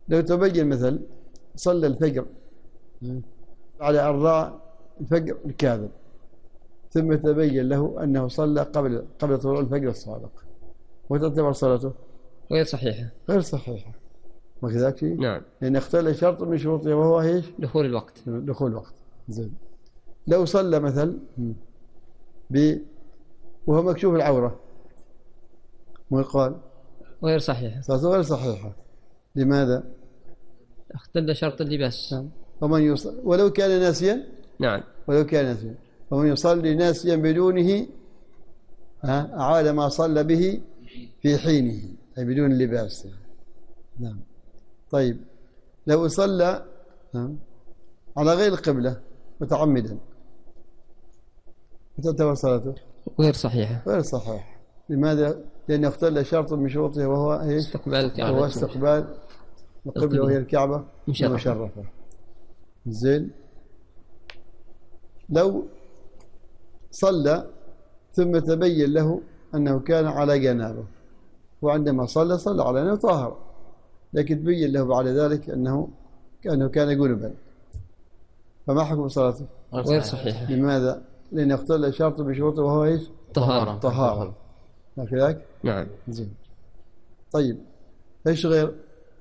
لو تبين مثل صلى الفجر على أن الفجر الكاذب، ثم تبين له أنه صلى قبل طلوع الفجر الصادق، وتعتبر صلاته غير صحيحة. غير صحيحة، وكذلك نعم، لأن اختل شرط من شروطه وهو ايش؟ دخول الوقت. دخول الوقت. زين. لو صلى مثل وهو مكشوف العورة، ويقال غير صحيحة. صلاته غير صحيحة. لماذا؟ اختل شرط اللباس. ومن ولو كان ناسيا. نعم، ولو كان ناسيا. ومن يصلي ناسيا بدونه أعاد ما صلى به في حينه، أي بدون اللباس. نعم. طيب لو صلى على غير القبلة متعمدا، تعتبر صلاته غير صحيحة. غير صحيح. لماذا؟ لأنه اختل شرط من شروطه وهو استقبال الكعبة. هو استقبال القبلة وهي الكعبة المشرفة. زين. لو صلى ثم تبين له أنه كان على جنابه، وعندما صلى على أنه طاهر، لكن تبين له بعد ذلك أنه كان جنبا، فما حكم صلاته؟ غير صحيحة. لماذا؟ لأنه اختل شرط بشروطه وهو ايش؟ طهارة. هكذاك؟ نعم. زين. طيب ايش غير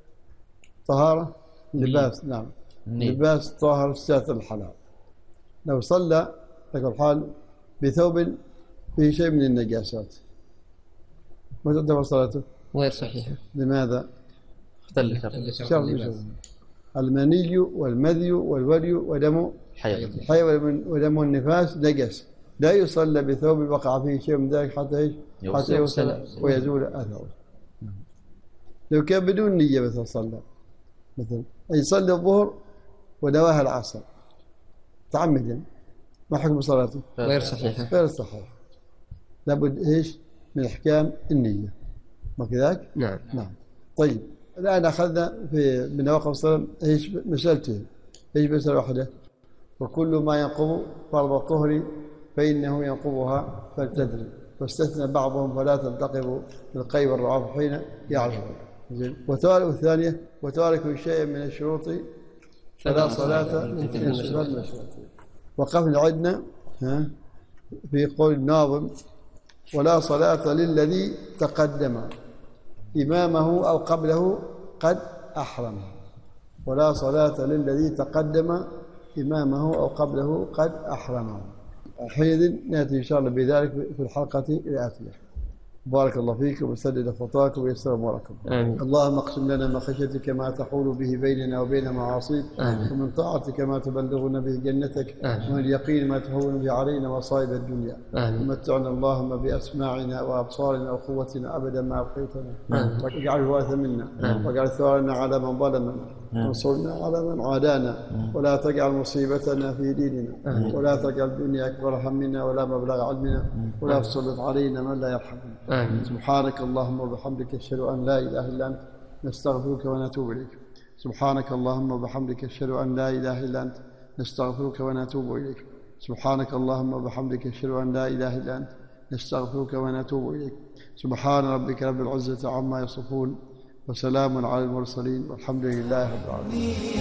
طهارة؟ لباس. نعم. لباس طاهر ساتر الحلال. لو صلى لك الحال بثوب فيه شيء من النجاسات، ما تعتبر صلاته؟ غير صحيحة. لماذا؟ اختل شرط المني والمذي والودي ودم حي ودم النفاس نجس، لا يصلى بثوب وقع فيه شيء من ذلك حتى يوصل ويزول أثره. لو كان بدون نية مثلا صلى، مثلا أي صلى الظهر ونواها العصر تعمدا، ما حكم صلاته؟ غير صحيحة. غير صحيح. لابد ايش؟ من احكام النية، ما كذاك؟ نعم. نعم. طيب الآن أخذنا من نواقض الصلاة ايش مسألتين؟ ايش مسألة واحدة؟ وكل ما ينقض فرض الطهر فإنه ينقضها فلتدري، واستثنى بعضهم فلا تنتقض بالقي والرعاف حين يعرفون. والثانية وتارك شيء من الشروط فلا صلاة من المشروط. وقفنا عندنا في قول الناظم: ولا صلاة للذي تقدم إمامه أو قبله قد أحرم. ولا صلاة للذي تقدم إمامه أو قبله قد أحرم. حينئذ نأتي إن شاء الله بذلك في الحلقة الآتية. بارك الله فيكم وسدد خطاكم ويسر أموركم. اللهم اقسم لنا من خشيتك ما تحول به بيننا وبين معاصيك، ومن طاعتك ما تبلغنا به جنتك، ومن اليقين ما تهون به علينا مصائب الدنيا. ومتعنا اللهم بأسماعنا وأبصارنا وقوتنا أبدا ما أبقيتنا، واجعل الوارث منا، واجعل ثارنا على من ظلمنا، وانصرنا على من عادانا، ولا تجعل مصيبتنا في ديننا، ولا تجعل الدنيا أكبر همنا ولا مبلغ علمنا، ولا تسلط علينا من لا يرحمنا. سبحانك اللهم وبحمدك أشهد أن لا إله إلا أنت نستغفرك ونتوب إليك. سبحانك اللهم وبحمدك أشهد أن لا إله إلا أنت نستغفرك ونتوب إليك. سبحانك اللهم وبحمدك أشهد أن لا إله إلا أنت نستغفرك ونتوب إليك. سبحان ربك رب العزة عما يصفون، وسلام على المرسلين، والحمد لله رب العالمين.